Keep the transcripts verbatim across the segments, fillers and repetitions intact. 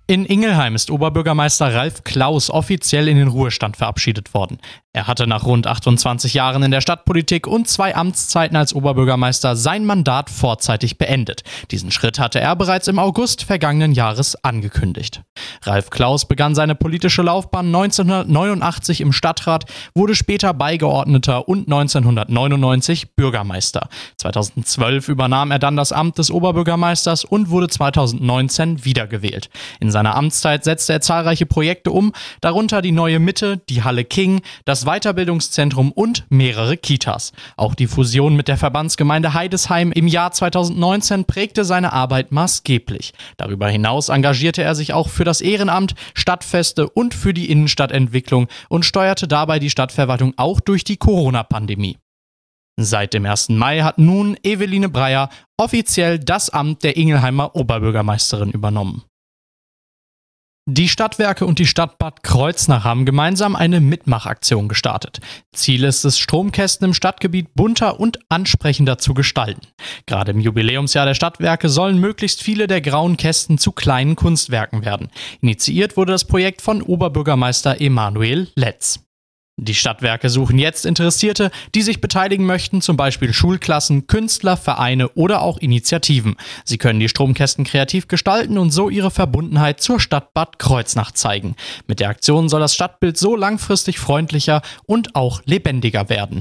In Ingelheim ist Oberbürgermeister Ralf Klaus offiziell in den Ruhestand verabschiedet worden. Er hatte nach rund achtundzwanzig Jahren in der Stadtpolitik und zwei Amtszeiten als Oberbürgermeister sein Mandat vorzeitig beendet. Diesen Schritt hatte er bereits im August vergangenen Jahres angekündigt. Ralf Klaus begann seine politische Laufbahn neunzehnhundertneunundachtzig im Stadtrat, wurde später Beigeordneter und neunzehnhundertneunundneunzig Bürgermeister. zweitausendzwölf übernahm er dann das Amt des Oberbürgermeisters und wurde zweitausendneunzehn wiedergewählt. In seiner Amtszeit setzte er zahlreiche Projekte um, darunter die Neue Mitte, die Halle King, das Weiterbildungszentrum und mehrere Kitas. Auch die Fusion mit der Verbandsgemeinde Heidesheim im Jahr zweitausendneunzehn prägte seine Arbeit maßgeblich. Darüber hinaus engagierte er sich auch für das Ehrenamt, Stadtfeste und für die Innenstadtentwicklung und steuerte dabei die Stadtverwaltung auch durch die Corona-Pandemie. Seit dem ersten Mai hat nun Eveline Breyer offiziell das Amt der Ingelheimer Oberbürgermeisterin übernommen. Die Stadtwerke und die Stadt Bad Kreuznach haben gemeinsam eine Mitmachaktion gestartet. Ziel ist es, Stromkästen im Stadtgebiet bunter und ansprechender zu gestalten. Gerade im Jubiläumsjahr der Stadtwerke sollen möglichst viele der grauen Kästen zu kleinen Kunstwerken werden. Initiiert wurde das Projekt von Oberbürgermeister Emanuel Letz. Die Stadtwerke suchen jetzt Interessierte, die sich beteiligen möchten, zum Beispiel Schulklassen, Künstler, Vereine oder auch Initiativen. Sie können die Stromkästen kreativ gestalten und so ihre Verbundenheit zur Stadt Bad Kreuznach zeigen. Mit der Aktion soll das Stadtbild so langfristig freundlicher und auch lebendiger werden.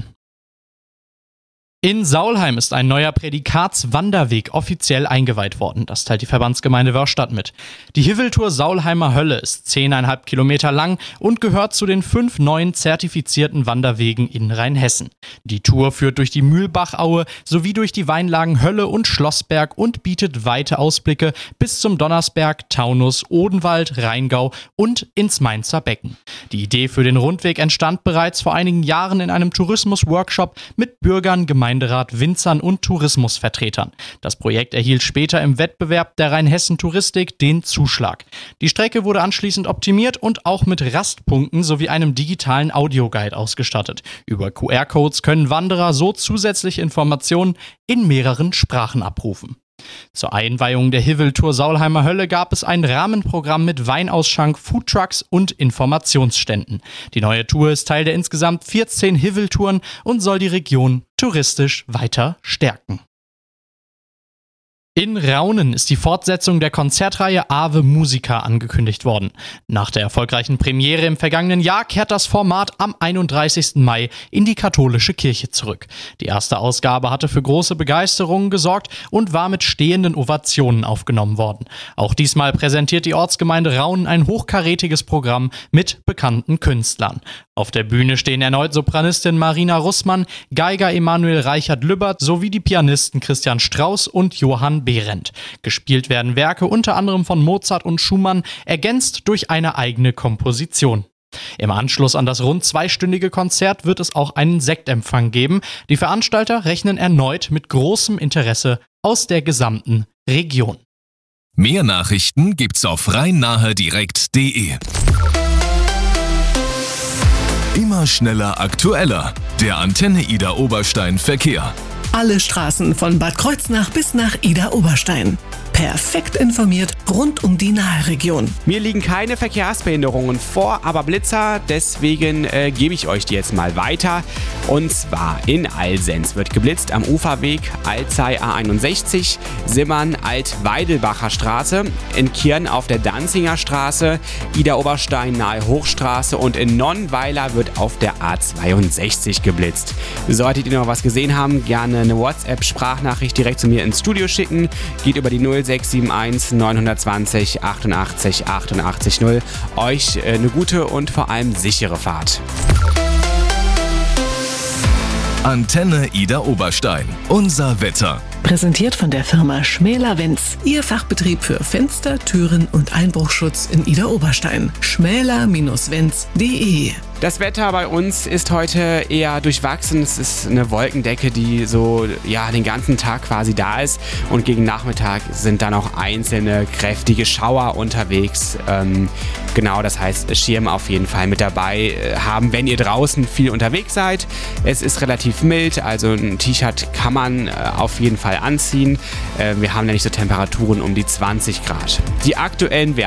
In Saulheim ist ein neuer Prädikatswanderweg offiziell eingeweiht worden. Das teilt die Verbandsgemeinde Wörrstadt mit. Die Hiveltour Saulheimer Hölle ist zehn Komma fünf Kilometer lang und gehört zu den fünf neuen zertifizierten Wanderwegen in Rheinhessen. Die Tour führt durch die Mühlbachaue sowie durch die Weinlagen Hölle und Schlossberg und bietet weite Ausblicke bis zum Donnersberg, Taunus, Odenwald, Rheingau und ins Mainzer Becken. Die Idee für den Rundweg entstand bereits vor einigen Jahren in einem Tourismus-Workshop mit Bürgern, Gemeinderat, Winzern und Tourismusvertretern. Das Projekt erhielt später im Wettbewerb der Rheinhessen Touristik den Zuschlag. Die Strecke wurde anschließend optimiert und auch mit Rastpunkten sowie einem digitalen Audioguide ausgestattet. Über Q R-Codes können Wanderer so zusätzliche Informationen in mehreren Sprachen abrufen. Zur Einweihung der Hiveltour Saulheimer Hölle gab es ein Rahmenprogramm mit Weinausschank, Foodtrucks und Informationsständen. Die neue Tour ist Teil der insgesamt vierzehn Hiveltouren und soll die Region touristisch weiter stärken. In Raunen ist die Fortsetzung der Konzertreihe Ave Musica angekündigt worden. Nach der erfolgreichen Premiere im vergangenen Jahr kehrt das Format am einunddreißigsten Mai in die katholische Kirche zurück. Die erste Ausgabe hatte für große Begeisterung gesorgt und war mit stehenden Ovationen aufgenommen worden. Auch diesmal präsentiert die Ortsgemeinde Raunen ein hochkarätiges Programm mit bekannten Künstlern. Auf der Bühne stehen erneut Sopranistin Marina Russmann, Geiger Emanuel Reichert-Lübbert sowie die Pianisten Christian Strauss und Johann Behrendt. Gespielt werden Werke unter anderem von Mozart und Schumann, ergänzt durch eine eigene Komposition. Im Anschluss an das rund zweistündige Konzert wird es auch einen Sektempfang geben. Die Veranstalter rechnen erneut mit großem Interesse aus der gesamten Region. Mehr Nachrichten gibt's auf rhein-nahe direkt punkt de. Immer schneller, aktueller. Der Antenne Idar Oberstein Verkehr. Alle Straßen von Bad Kreuznach bis nach Idar Oberstein. Perfekt informiert rund um die Naheregion. Mir liegen keine Verkehrsbehinderungen vor, aber Blitzer, deswegen äh, gebe ich euch die jetzt mal weiter. Und zwar in Alsenz wird geblitzt am Uferweg Alzey A einundsechzig, Simmern Alt-Weidelbacher Straße, in Kirn auf der Danziger Straße, Idar Oberstein nahe Hochstraße und in Nonnweiler wird auf der A zweiundsechzig geblitzt. Solltet ihr noch was gesehen haben, gerne eine WhatsApp-Sprachnachricht direkt zu mir ins Studio schicken. Geht über die null sechs sieben eins neun zwei null achtundachtzig achtundachtzig null. Euch äh, eine gute und vor allem sichere Fahrt. Antenne Idar Oberstein. Unser Wetter. Präsentiert von der Firma Schmäler-Wenz. Ihr Fachbetrieb für Fenster, Türen und Einbruchschutz in Idar Oberstein. schmäler Bindestrich wenz punkt de. Das Wetter bei uns ist heute eher durchwachsen. Es ist eine Wolkendecke, die so ja den ganzen Tag quasi da ist. Und gegen Nachmittag sind dann auch einzelne kräftige Schauer unterwegs. Ähm, genau, das heißt, Schirm auf jeden Fall mit dabei haben, wenn ihr draußen viel unterwegs seid. Es ist relativ mild, also ein T-Shirt kann man äh, auf jeden Fall anziehen. Äh, wir haben nämlich so Temperaturen um die zwanzig Grad. Die aktuellen Werte